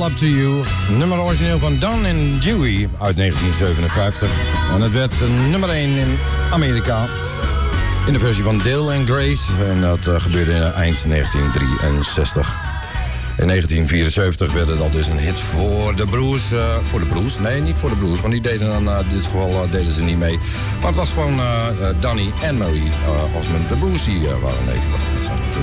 Up To You. Nummer origineel van Don and Dewey uit 1957. En het werd nummer 1 in Amerika. In de versie van Dale and Grace. En dat gebeurde eind 1963. In 1974 werd het al dus een hit voor de Blues. Voor de Blues? Nee, niet voor de Blues. Want die deden dan, in dit geval deden ze niet mee. Maar het was gewoon Donny en Marie Osmond. De Blues die waren even wat anders.